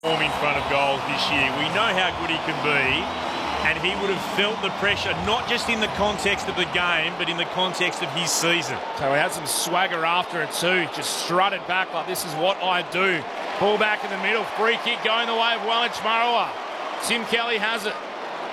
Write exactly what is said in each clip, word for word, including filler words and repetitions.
form in front of goals this year. We know how good he can be, and he would have felt the pressure, not just in the context of the game, but in the context of his season. So he had some swagger after it too, just strutted back like this is what I do. Ball back in the middle, free kick going the way of Wallich Marawa. Tim Kelly has it.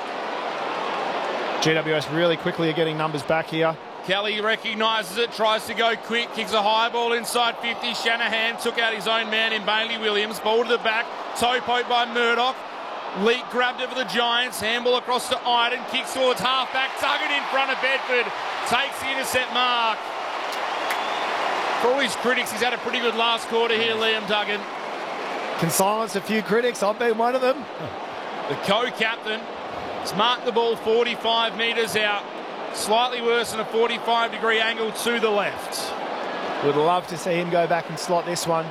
G W S really quickly are getting numbers back here. Kelly recognises it, tries to go quick, kicks a high ball inside fifty. Shanahan took out his own man in Bailey Williams. Ball to the back, toe poked by Murdoch. Leak grabbed it for the Giants. Handball across to Iden, kicks towards half-back. Duggan in front of Bedford, takes the intercept mark. For all his critics, he's had a pretty good last quarter here, Liam Duggan. Can silence a few critics, I've been one of them. The co-captain has marked the ball forty-five metres out. Slightly worse than a forty-five degree angle to the left. Would love to see him go back and slot this one.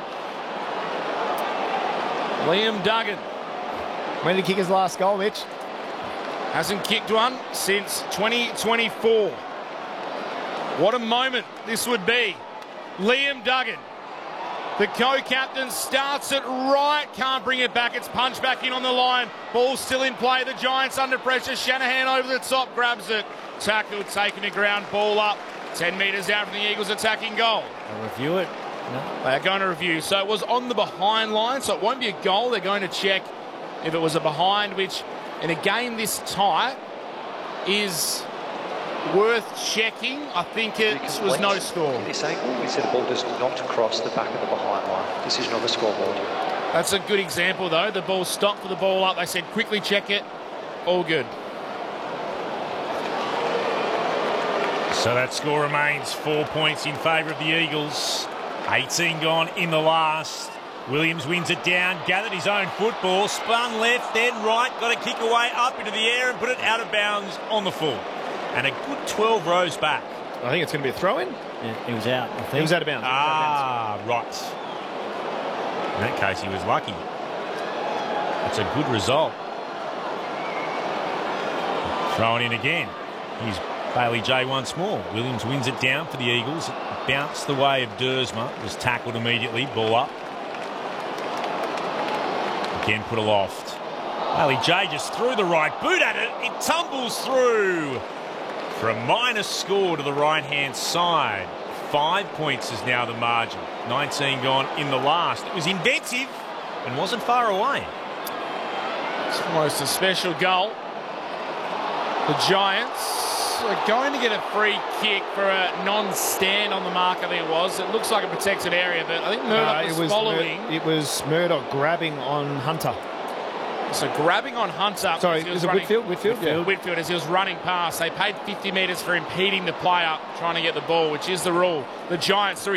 Liam Duggan. When did he kick his last goal, Mitch? Hasn't kicked one since twenty twenty-four. What a moment this would be. Liam Duggan, the co-captain, starts it right, can't bring it back. It's punched back in on the line. Ball still in play. The Giants under pressure. Shanahan over the top, grabs it. Tackled, taken to ground, ball up. ten metres out from the Eagles attacking goal. I'll review it. No. They are going to review. So it was on the behind line, so it won't be a goal. They're going to check if it was a behind, which in a game this tight is worth checking. I think it because was no score. This angle, we said the ball does not cross the back of the behind line. Decision on the scoreboard. That's a good example, though. The ball stopped for the ball up. They said, quickly check it. All good. So that score remains four points in favour of the Eagles. eighteen gone in the last. Williams wins it down, gathered his own football, spun left, then right, got a kick away up into the air and put it out of bounds on the full. And a good twelve rows back. I think it's going to be a throw-in. Yeah, he was out, I think. He was out of bounds. Ah, right. In that case, he was lucky. That's a good result. Thrown in again. He's Bailey J once more. Williams wins it down for the Eagles. It bounced the way of Dersma. Was tackled immediately. Ball up. Again put aloft. Bailey J just threw the right boot at it. It tumbles through for a minus score to the right-hand side. Five points is now the margin. nineteen gone in the last. It was inventive and wasn't far away. It's almost a special goal. The Giants are going to get a free kick for a non-stand on the mark, I think it was. It looks like a protected area, but I think Murdoch uh, was, it was following. Mur it was Murdoch grabbing on Hunter. So grabbing on Hunter. Sorry, as he was was it running, Whitfield? Whitfield? Whitfield, Yeah. Whitfield as he was running past. They paid fifty metres for impeding the player trying to get the ball, which is the rule. The Giants through